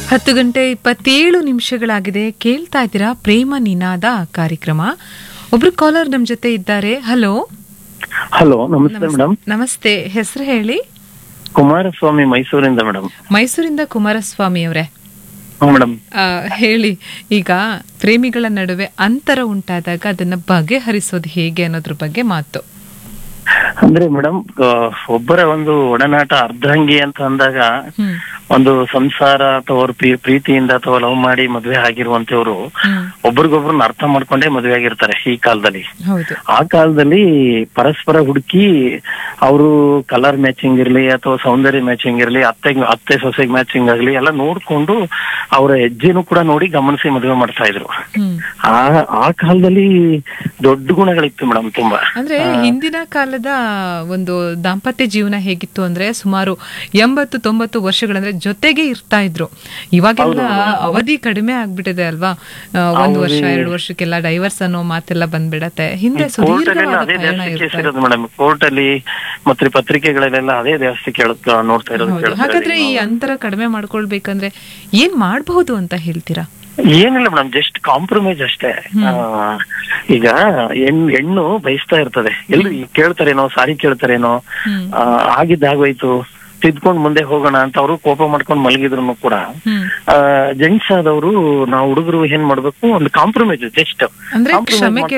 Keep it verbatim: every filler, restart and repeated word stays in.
ಹತ್ತು ಗಂಟೆ ಇಪ್ಪತ್ತೇಳು ನಿಮಿಷಗಳಾಗಿದೆ. ಕೇಳ್ತಾ ಇದ್ದೀರಾ ಪ್ರೇಮ ನಿನಾದ ಕಾರ್ಯಕ್ರಮ. ಒಬ್ರು ಕಾಲರ್ ನಮ್ ಜೊತೆ ಇದ್ದಾರೆ. ಹಲೋ ಹಲೋ, ನಮಸ್ತೆ ಮೇಡಮ್. ನಮಸ್ತೆ, ಹೆಸರು ಹೇಳಿ. ಕುಮಾರಸ್ವಾಮಿ, ಮೈಸೂರಿಂದ ಮೇಡಮ್. ಮೈಸೂರಿಂದ ಕುಮಾರಸ್ವಾಮಿ ಅವರೇ, ಮೇಡಮ್ ಹೇಳಿ. ಈಗ ಪ್ರೇಮಿಗಳ ನಡುವೆ ಅಂತರ ಉಂಟಾದಾಗ ಅದನ್ನ ಬಗೆಹರಿಸೋದು ಹೇಗೆ ಅನ್ನೋದ್ರ ಬಗ್ಗೆ ಮಾತು. ಅಂದ್ರೆ ಮೇಡಮ್, ಒಬ್ಬರ ಒಂದು ಒಡನಾಟ ಅರ್ಧಂಗಿ ಅಂತ ಅಂದಾಗ ಹ್ಮ್ ಒಂದು ಸಂಸಾರ ಅಥವಾ ಅವ್ರ ಪ್ರೀ- ಪ್ರೀತಿಯಿಂದ ಅಥವಾ ಲವ್ ಮಾಡಿ ಮದುವೆ ಆಗಿರುವಂತವ್ರು ಹ್ಮ್ ಒಬ್ರಿಗೊಬ್ರನ್ನ ಅರ್ಥ ಮಾಡ್ಕೊಂಡೇ ಮದುವೆ ಆಗಿರ್ತಾರೆ ಈ ಕಾಲದಲ್ಲಿ. ಹೌದು. ಆ ಕಾಲದಲ್ಲಿ ಪರಸ್ಪರ ಹುಡುಕಿ ಅವರು ಕಲರ್ ಮ್ಯಾಚಿಂಗ್ ಇರ್ಲಿ ಅಥವಾ ಸೌಂದರ್ಯ ಮ್ಯಾಚಿಂಗ್ ಇರ್ಲಿ, ಅತ್ತೆ ಅತ್ತೆ ಸೊಸೆಗೆ ಮ್ಯಾಚಿಂಗ್ ಆಗ್ಲಿ ಎಲ್ಲ ನೋಡ್ಕೊಂಡು ಅವರ ಹೆಜ್ಜೆನೂ ಕೂಡ ನೋಡಿ ಗಮನಿಸಿ ಮದುವೆ ಮಾಡ್ತಾ ಇದ್ರು. ಹ್ಮ್ ಆ ಆ ಕಾಲದಲ್ಲಿ ದೊಡ್ಡ ಗುಣಗಳಿತ್ತು ಮೇಡಮ್ ತುಂಬಾ. ಅಂದ್ರೆ ಹಿಂದಿನ ಕಾಲದ ಒಂದು ದಾಂಪತ್ಯ ಜೀವನ ಹೇಗಿತ್ತು ಅಂದ್ರೆ ಸುಮಾರು ಎಂಬತ್ತು ತೊಂಬತ್ತು ವರ್ಷಗಳಂದ್ರೆ ಜೊತೆಗೆ ಇರ್ತಾ ಇದ್ರು. ಇವಾಗೆಲ್ಲ ಅವಧಿ ಕಡಿಮೆ ಆಗ್ಬಿಟ್ಟಿದೆ ಅಲ್ವಾ. ಆ, ಒಂದು ವರ್ಷ ಎರಡು ವರ್ಷಕ್ಕೆಲ್ಲ ಡೈವರ್ಸ್ ಅನ್ನೋ ಮಾತೆಲ್ಲ ಬಂದ್ಬಿಡತ್ತೆ. ಹಿಂದೆ ಕೋರ್ಟ್ ಅಲ್ಲೆಲ್ಲ ಸುದೀರ್ಘವಾದ ಅದೇ ಪಯಣ ಜಾಸ್ತಿ ಕೇಸ್ ಇರುತ್ತೆ. ಇರೋದು ಮೇಡಮ್. ಕೋರ್ಟ್ ಅಲ್ಲಿ ಮತ್ತೆ ಪತ್ರಿಕೆಗಳಲ್ಲೆಲ್ಲ ಅದೇ ಜಾಸ್ತಿ ಕೇಳುತ್ತ ನೋಡ್ತಾ ಇರೋದು ಹೌದು. ಕೇಳ್ತಾ ಹಾಗಾದ್ರೆ ಈ ಇರೋದು. ಅಂತರ ಕಡಿಮೆ ಮಾಡ್ಕೊಳ್ಬೇಕಂದ್ರೆ ಏನ್ ಮಾಡಬಹುದು ಅಂತ ಹೇಳ್ತೀರಾ? ಏನಿಲ್ಲ ಮೇಡಮ್, ಜಸ್ಟ್ ಕಾಂಪ್ರಮೈಸ್ ಅಷ್ಟೇ. ಆ, ಈಗ ಹೆಣ್ ಹೆಣ್ಣು ಬಯಸ್ತಾ ಇರ್ತದೆ, ಎಲ್ಲಿ ಕೇಳ್ತಾರೇನೋ, ಸಾರಿ ಕೇಳ್ತಾರೇನೋ, ಹ್ಮ್ ಆ, ಆಗಿದ್ದಾಗೋಯ್ತು ತಿದ್ಕೊಂಡ್ ಮುಂದೆ ಹೋಗೋಣ ಅಂತ ಅವರು ಕೋಪ ಮಾಡ್ಕೊಂಡ್ ಮಲಗಿದ್ರು ಕೂಡ ಹ್ಮ್ ಜೆಂಟ್ಸ್ ಆದವರು ನಾವು ಹುಡುಗರು ಏನ್ ಮಾಡ್ಬೇಕು, ಒಂದು ಕಾಂಪ್ರಮೈಸ್ ಜಸ್ಟ್ ಅಂದ್ರೆ ಕ್ಷಮೆ